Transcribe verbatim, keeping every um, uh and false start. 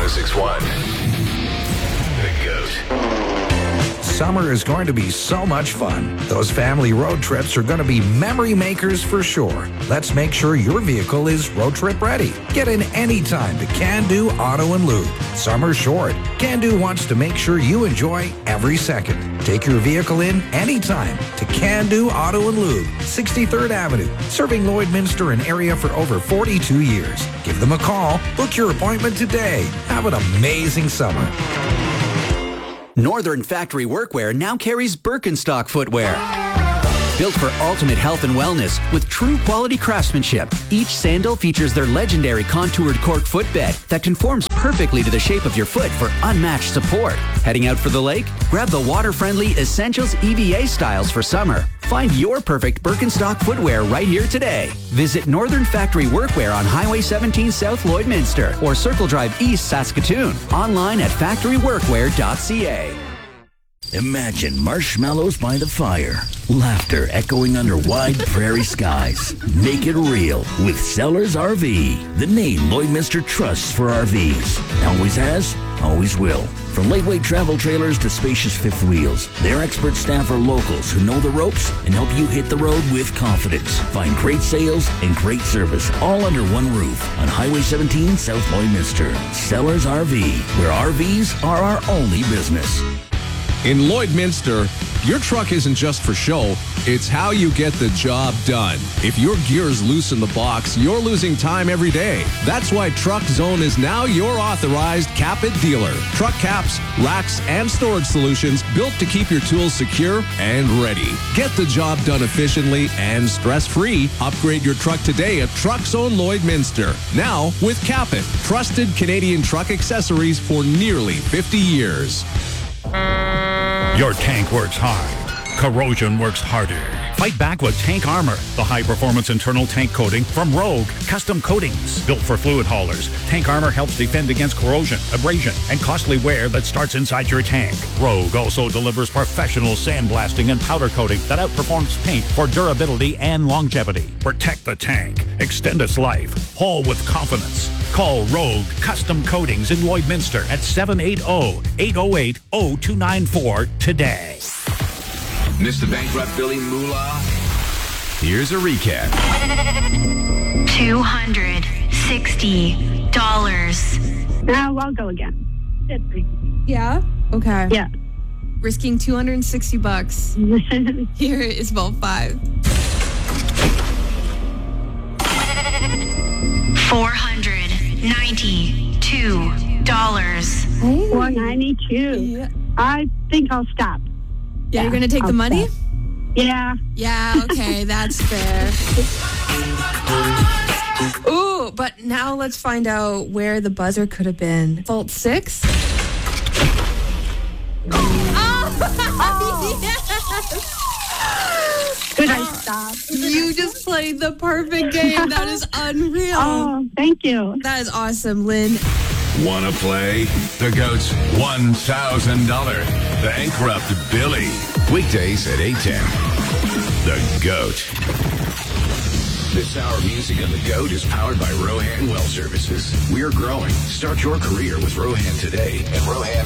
oh six one. The Goat. Summer is going to be so much fun. Those family road trips are going to be memory makers for sure. Let's make sure your vehicle is road trip ready. Get in anytime to Can-Do Auto and Lube. Summer's short. Can-Do wants to make sure you enjoy every second. Take your vehicle in anytime to Can-Do Auto and Lube, sixty-third Avenue, serving Lloydminster and area for over forty-two years. Give them a call. Book your appointment today. Have an amazing summer. Northern Factory Workwear now carries Birkenstock footwear. Built for ultimate health and wellness with true quality craftsmanship, each sandal features their legendary contoured cork footbed that conforms perfectly to the shape of your foot for unmatched support. Heading out for the lake? Grab the water-friendly Essentials E V A styles for summer. Find your perfect Birkenstock footwear right here today. Visit Northern Factory Workwear on Highway seventeen South Lloydminster or Circle Drive East Saskatoon. Online at factory workwear dot c a. Imagine marshmallows by the fire, laughter echoing under wide prairie skies. Make it real with Sellers R V, the name Lloydminster trusts for R Vs. Always has, always will. From lightweight travel trailers to spacious fifth wheels, their expert staff are locals who know the ropes and help you hit the road with confidence. Find great sales and great service all under one roof on Highway seventeen South Lloydminster. Sellers R V, where R Vs are our only business. In Lloydminster, your truck isn't just for show, it's how you get the job done. If your gear is loose in the box, you're losing time every day. That's why Truck Zone is now your authorized Cap-It dealer. Truck caps, racks, and storage solutions built to keep your tools secure and ready. Get the job done efficiently and stress-free. Upgrade your truck today at Truck Zone Lloydminster. Now with Cap-It, trusted Canadian truck accessories for nearly fifty years. Your tank works hard. Corrosion works harder. Fight back with Tank Armor, the high-performance internal tank coating from Rogue Custom Coatings. Built for fluid haulers, Tank Armor helps defend against corrosion, abrasion, and costly wear that starts inside your tank. Rogue also delivers professional sandblasting and powder coating that outperforms paint for durability and longevity. Protect the tank. Extend its life. Haul with confidence. Call Rogue Custom Coatings in Lloydminster at seven eight zero, eight zero eight, zero two nine four today. Mister Bankrupt Billy Moolah? Here's a recap. two hundred sixty dollars. Now I'll go again. Yeah? Okay. Yeah. Risking two hundred sixty bucks. Here is vault five. four hundred ninety-two dollars. Hey. four ninety-two. Yeah. I think I'll stop. Yeah, you're going to take I'll the money? stop. Yeah. Yeah, okay, that's fair. Ooh, but now let's find out where the buzzer could have been. Vault six? Oh! Yes! Could I stop? You just played the perfect game. That is unreal. Oh, thank you. That is awesome, Lynn. Wanna play? The Goat's one thousand dollars Bankrupt Billy. Weekdays at eight ten. The Goat. This hour of music on The Goat is powered by Rohan Well Services. We're growing. Start your career with Rohan today at rohan